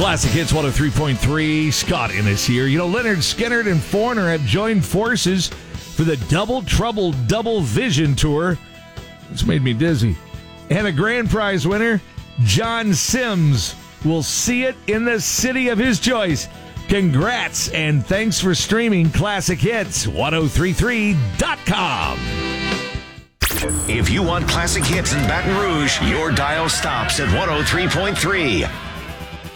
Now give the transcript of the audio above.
Classic Hits 103.3. Scott Innes here. You know, Leonard Skinner and Foreigner have joined forces for the Double Trouble Double Vision Tour. It's made me dizzy. And a grand prize winner, John Sims, will see it in the city of his choice. Congrats, and thanks for streaming Classic Hits 1033.com. If you want classic hits in Baton Rouge, your dial stops at 103.3.